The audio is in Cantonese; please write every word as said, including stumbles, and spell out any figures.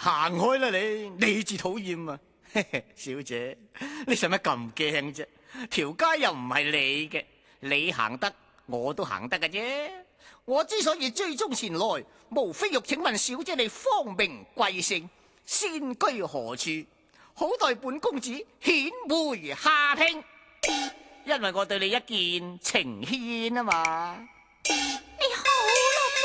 行開啦你，你至討厭啊！小姐，你使乜咁驚啫？條街又唔係你嘅，你行得我都行得嘅啫。我之所以追蹤前來，無非欲請問小姐你芳名貴姓，仙居何處，好待本公子顯回下聘。因為我對你一見情牽啊嘛。